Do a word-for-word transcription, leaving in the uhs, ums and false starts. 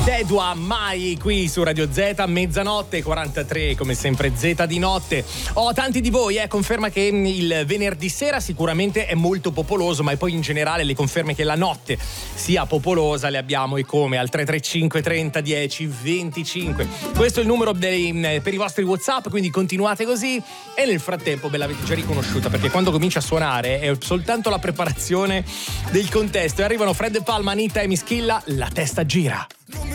Dedua mai qui su Radio Z, mezzanotte quarantatré, come sempre Z di notte. Ho tanti di voi, eh, conferma che il venerdì sera sicuramente è molto popoloso, ma poi in generale le conferme che la notte sia popolosa le abbiamo e come al tre tre cinque trenta dieci venticinque. Questo è il numero dei, per i vostri WhatsApp, quindi continuate così e nel frattempo ve l'avete già riconosciuta, perché quando comincia a suonare è soltanto la preparazione del contesto e arrivano Fred De Palma, Anita e Mischilla, la testa gira.